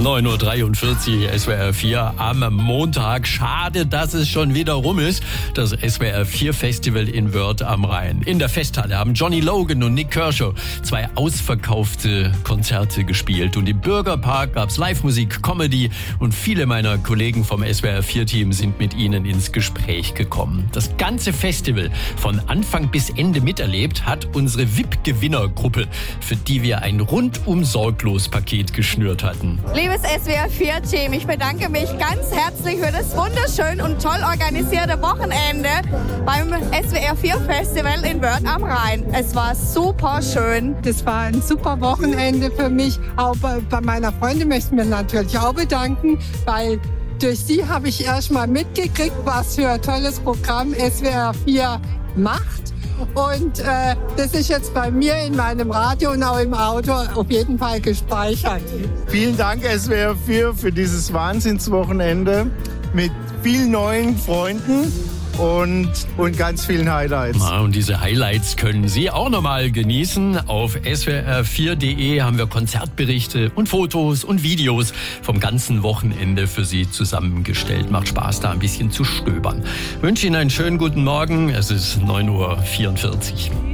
9.43 Uhr SWR 4 am Montag. Schade, dass es schon wieder rum ist. Das SWR 4 Festival in Wörth am Rhein. In der Festhalle haben Johnny Logan und Nik Kershaw 2 ausverkaufte Konzerte gespielt. Und im Bürgerpark gab's Live-Musik, Comedy und viele meiner Kollegen vom SWR 4 Team sind mit ihnen ins Gespräch gekommen. Das ganze Festival von Anfang bis Ende miterlebt hat unsere VIP-Gewinnergruppe, für die wir ein rundum sorglos Paket geschnürt hatten. Liebes SWR 4 Team, ich bedanke mich ganz herzlich für das wunderschön und toll organisierte Wochenende beim SWR 4 Festival in Wörth am Rhein. Es war super schön. Das war ein super Wochenende für mich. Auch bei meiner Freundin möchten wir natürlich auch bedanken, weil durch sie habe ich erst mal mitgekriegt, was für ein tolles Programm SWR 4 macht. Und das ist jetzt bei mir in meinem Radio und auch im Auto auf jeden Fall gespeichert. Vielen Dank SWR 4 für dieses Wahnsinnswochenende mit vielen neuen Freunden und ganz vielen Highlights. Und diese Highlights können Sie auch nochmal genießen. Auf swr4.de haben wir Konzertberichte und Fotos und Videos vom ganzen Wochenende für Sie zusammengestellt. Macht Spaß, da ein bisschen zu stöbern. Ich wünsche Ihnen einen schönen guten Morgen. Es ist 9.44 Uhr.